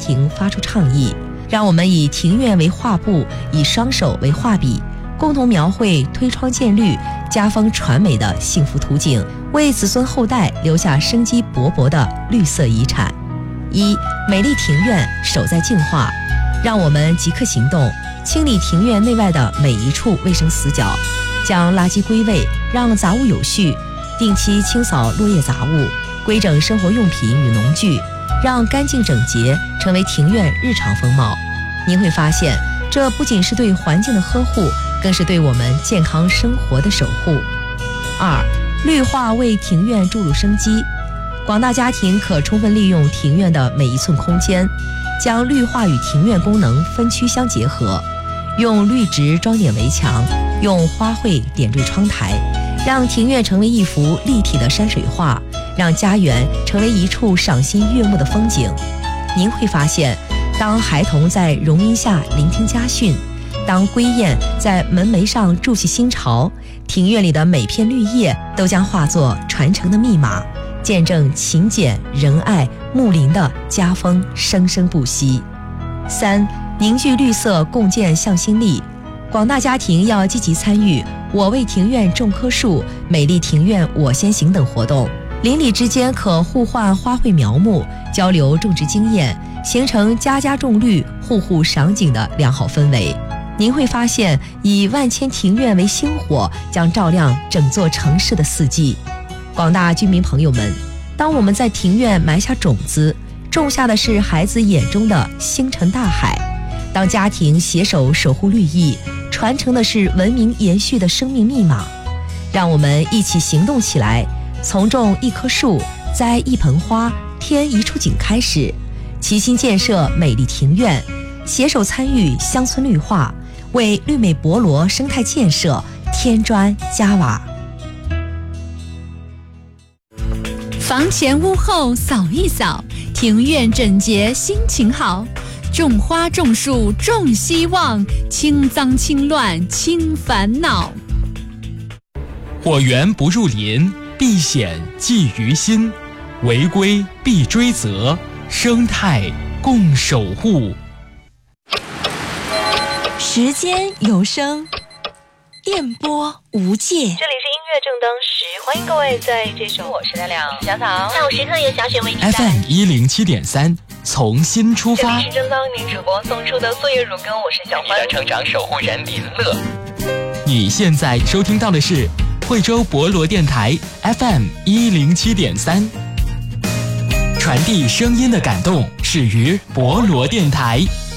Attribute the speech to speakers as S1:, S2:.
S1: 庭发出倡议，让我们以庭院为画布，以双手为画笔，共同描绘推窗见绿、家风传美的幸福图景，为子孙后代留下生机勃勃的绿色遗产。一、美丽庭院守在净化，让我们即刻行动，清理庭院内外的每一处卫生死角，将垃圾归位，让杂物有序，定期清扫落叶杂物，规整生活用品与农具，让干净整洁成为庭院日常风貌。您会发现，这不仅是对环境的呵护，更是对我们健康生活的守护。二、绿化为庭院注入生机，广大家庭可充分利用庭院的每一寸空间，将绿化与庭院功能分区相结合，用绿植装点围墙，用花卉点缀窗台，让庭院成为一幅立体的山水画，让家园成为一处赏心悦目的风景。您会发现，当孩童在榕荫下聆听家训，当归雁在门楣上筑起新巢，庭院里的每片绿叶都将化作传承的密码，见证勤俭仁爱睦邻的家风生生不息。三、凝聚绿色，共建向心力，广大家庭要积极参与我为庭院种棵树、美丽庭院我先行等活动，邻里之间可互换花卉苗木，交流种植经验，形成家家种绿、户户赏景的良好氛围。您会发现，以万千庭院为星火，将照亮整座城市的四季。广大居民朋友们，当我们在庭院埋下种子，种下的是孩子眼中的星辰大海；当家庭携手守护绿意，传承的是文明延续的生命密码。让我们一起行动起来，从种一棵树、栽一盆花、添一处景开始，齐心建设美丽庭院，携手参与乡村绿化，为绿美博罗生态建设添砖加瓦。
S2: 房前屋后扫一扫，庭院整洁心情好，种花种树种希望，清脏清乱清烦恼。
S3: 火源不入林，避险忌于心，违规必追责，生态共守护。
S4: 时间有声，电波无界。这里
S5: 是音乐正当时，欢迎各位在这首我是亮亮小草下午时刻由小雪为你带来
S3: FM107.3，从心出发。
S5: 这里是正当您主播送出的岁月如歌，我是小欢。
S3: 你的成长守护人林乐。你现在收听到的是惠州博罗电台 FM107.3，传递声音的感动始于博罗电台。